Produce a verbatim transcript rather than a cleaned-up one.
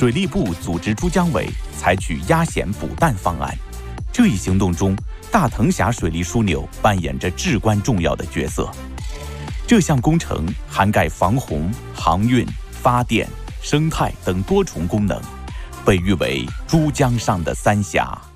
水利部组织珠江委采取压险补氮方案。这一行动中，大藤峡水利枢纽扮演着至关重要的角色。这项工程涵盖防洪、航运、发电、生态等多重功能，被誉为珠江上的三峡。